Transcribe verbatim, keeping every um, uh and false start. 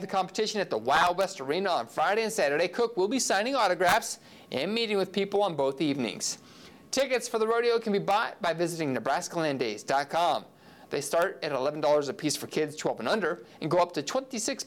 have the competition at the Wild West Arena on Friday and Saturday. Cook will be signing autographs and meeting with people on both evenings. Tickets for the rodeo can be bought by visiting Nebraska Land Days dot com. They start at eleven dollars a piece for kids twelve and under and go up to twenty-six